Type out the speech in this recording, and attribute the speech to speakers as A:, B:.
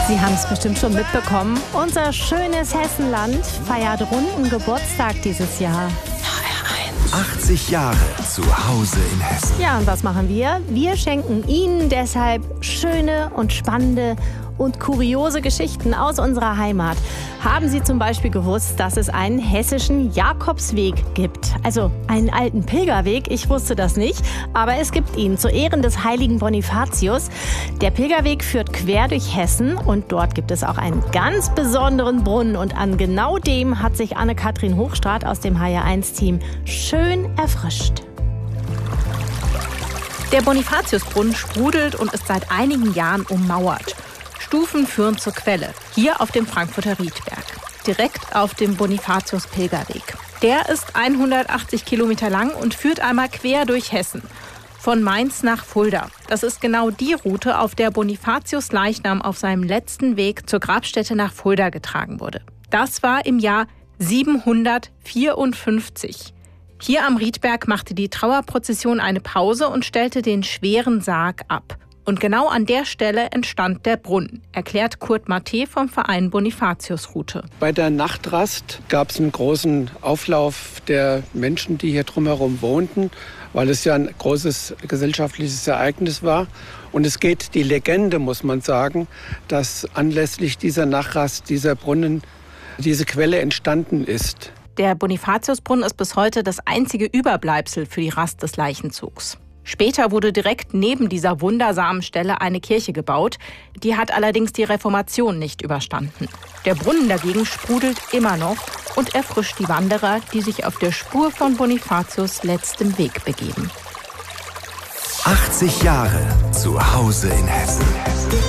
A: Sie haben es bestimmt schon mitbekommen. Unser schönes Hessenland feiert runden Geburtstag dieses Jahr.
B: 80 Jahre zu Hause in Hessen.
A: Ja, und was machen wir? Wir schenken Ihnen deshalb schöne und spannende und kuriose Geschichten aus unserer Heimat. Haben Sie zum Beispiel gewusst, dass es einen hessischen Jakobsweg gibt? Also einen alten Pilgerweg, ich wusste das nicht, aber es gibt ihn zu Ehren des heiligen Bonifatius. Der Pilgerweg führt quer durch Hessen und dort gibt es auch einen ganz besonderen Brunnen. Und an genau dem hat sich Anne-Kathrin Hochstraat aus dem HR1-Team schön erfrischt.
C: Der Bonifatiusbrunnen sprudelt und ist seit einigen Jahren ummauert. Stufen führen zur Quelle, hier auf dem Frankfurter Riedberg, direkt auf dem Bonifatius-Pilgerweg. Der ist 180 Kilometer lang und führt einmal quer durch Hessen, von Mainz nach Fulda. Das ist genau die Route, auf der Bonifatius Leichnam auf seinem letzten Weg zur Grabstätte nach Fulda getragen wurde. Das war im Jahr 754. Hier am Riedberg machte die Trauerprozession eine Pause und stellte den schweren Sarg ab. Und genau an der Stelle entstand der Brunnen, erklärt Kurt Matte vom Verein Bonifatius-Route.
D: Bei der Nachtrast gab es einen großen Auflauf der Menschen, die hier drumherum wohnten, weil es ja ein großes gesellschaftliches Ereignis war. Und es geht die Legende, muss man sagen, dass anlässlich dieser Nachtrast dieser Brunnen, diese Quelle entstanden ist.
C: Der Bonifatiusbrunnen ist bis heute das einzige Überbleibsel für die Rast des Leichenzugs. Später wurde direkt neben dieser wundersamen Stelle eine Kirche gebaut. Die hat allerdings die Reformation nicht überstanden. Der Brunnen dagegen sprudelt immer noch und erfrischt die Wanderer, die sich auf der Spur von Bonifatius letztem Weg begeben.
B: 80 Jahre zu Hause in Hessen.